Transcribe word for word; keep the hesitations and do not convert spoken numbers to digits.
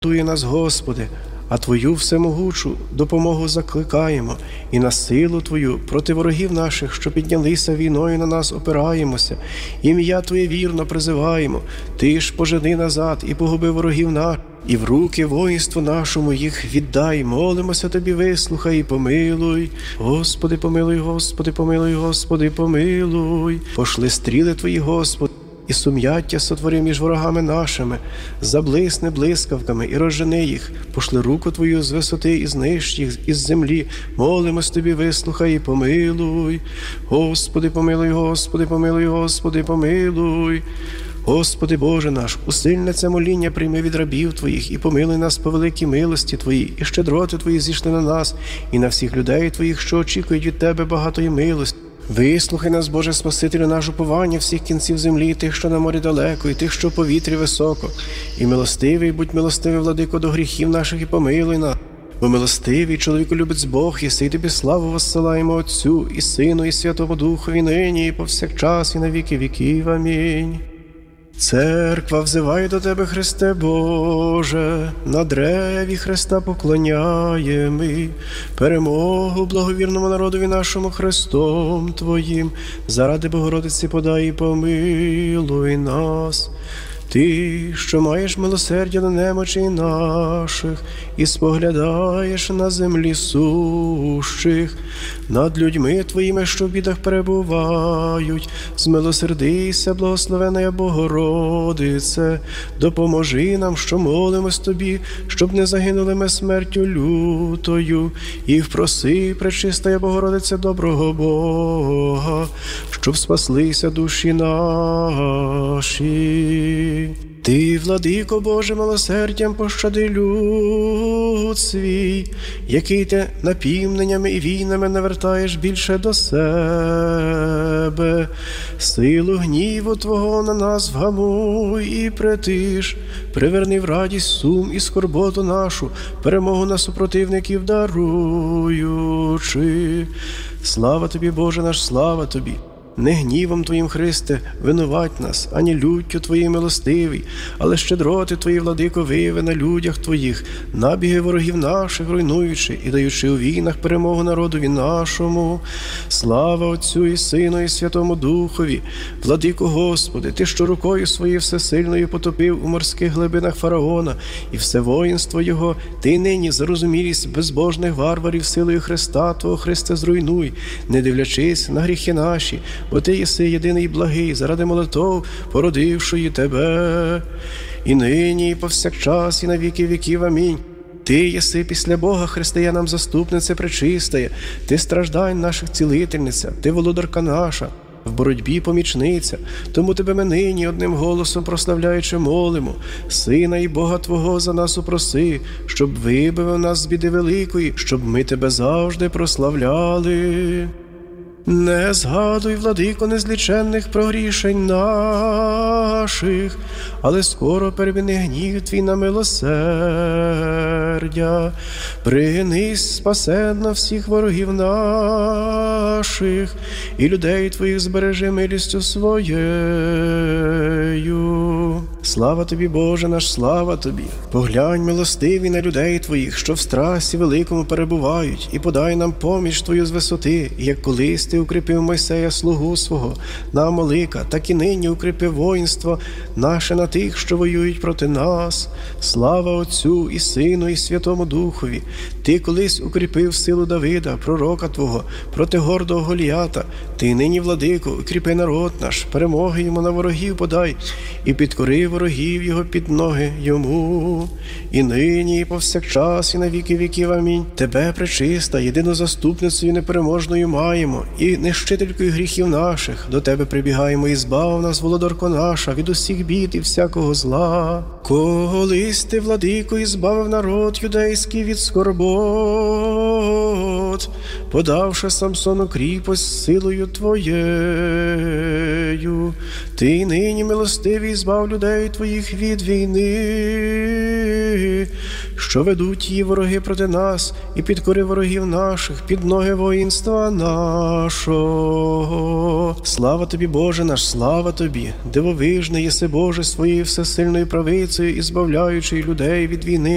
Рятує нас, Господи, а Твою всемогучу допомогу закликаємо, і на силу Твою проти ворогів наших, що піднялися війною на нас, опираємося. Ім'я Твоє вірно призиваємо. Ти ж пожени назад і погуби ворогів наших, і в руки воїнству нашому їх віддай. Молимося Тобі, вислухай і помилуй. Господи, помилуй, Господи, помилуй, Господи, помилуй. Пошли стріли Твої, Господи, і сум'яття сотвори між ворогами нашими, заблисни блискавками і розжени їх, пошли руку Твою з висоти і знищ їх із землі. Молимось Тобі, вислухай і помилуй. Господи, помилуй, Господи, помилуй, Господи, помилуй. Господи Боже наш, усильне це моління прийми від рабів Твоїх, і помилуй нас по великій милості Твоїй, і щедроти Твої зійшли на нас, і на всіх людей Твоїх, що очікують від Тебе багатої милості. Вислухай нас, Боже Спасителю, наш уповання всіх кінців землі, тих, що на морі далеко, і тих, що в повітрі високо. І милостивий, будь милостивий, Владико, до гріхів наших, і помилуй нас. Бо милостивий чоловіку любець Бог, єси, й Тобі славу воссилаємо Отцю, і Сину, і Святому Духові, нині, і повсякчас, і на віки віків. Амінь. Церква взиває до Тебе, Христе Боже, на древі Христа поклоняємо, перемогу благовірному народові нашому Христом Твоїм, заради Богородиці подай і помилуй нас. Ти, що маєш милосердя на немочі наших, і споглядаєш на землі сущих, над людьми Твоїми, що в бідах перебувають, змилосердися, благословена Богородице, допоможи нам, що молимось Тобі, щоб не загинули ми смертю лютою, і впроси, пречистая Богородице, доброго Бога, щоб спаслися душі наші. Ти, Владико Боже, милосердям пощади люд свій, який ти напівненнями і війнами навертаєш більше до себе. Силу гніву Твого на нас вгамуй і притиш, приверни в радість сум і скорботу нашу, перемогу на супротивників даруючи. Слава Тобі, Боже наш, слава Тобі! Не гнівом Твоїм, Христе, винувать нас, ані люттю Твоїй милостивій, але щедроти Твої, Владико, вияви на людях Твоїх, набіги ворогів наших руйнуючи і даючи у війнах перемогу народові нашому. Слава Отцю і Сину і Святому Духові! Владико Господи, Ти, що рукою Своєю всесильною потопив у морських глибинах фараона і все воїнство його, Ти нині зарозумілість безбожних варварів силою Христа Твого, Христе, зруйнуй, не дивлячись на гріхи наші, бо Ти єси єдиний благий, заради молитов, породившої Тебе, і нині, і повсякчас, і на віки віків. Амінь. Ти єси після Бога, християнам заступниця пречистая, Ти страждань наших цілительниця, Ти володарка наша, в боротьбі помічниця. Тому Тебе ми нині одним голосом прославляючи молимо, Сина і Бога Твого за нас упроси, щоб вибавив нас з біди великої, щоб ми Тебе завжди прославляли. Не згадуй, Владико, незліченних прогрішень наших, але скоро переміни гнів Твій на милосердя. Пригнись, спасенна всіх ворогів наших, і людей Твоїх збережи милістю Своєю. Слава Тобі, Боже наш, слава Тобі! Поглянь, милостивий, на людей Твоїх, що в страсі великому перебувають, і подай нам поміч Твою з висоти, як колись Ти укріпив Мойсея, слугу свого, на Амалика, так і нині укріпи воїнство наше на тих, що воюють проти нас. Слава Отцю і Сину і Святому Духові! Ти колись укріпив силу Давида, пророка Твого, проти гордого Голіята. Ти нині, Владико, укріпи народ наш, перемоги йому на ворогів подай, і підкори ворогів його під ноги йому. І нині, і повсякчас, і на віки віків. Амінь. Тебе, пречиста, єдину заступницею непереможною маємо, і нищителькою гріхів наших. До Тебе прибігаємо, і збав нас, володарко наша, від усіх бід і всякого зла. Колись Ти, Владико, і збавив народ юдейський від скорбот, подавши Самсону кріпость силою Твоєю. Ти нині, милостивий, збав людей Твоїх від війни, що ведуть її вороги проти нас, і підкори ворогів наших під ноги воїнства нашого. Слава Тобі, Боже наш, слава Тобі! Дивовижний єси, Боже, своєю всесильною правицею і збавляючи людей від війни.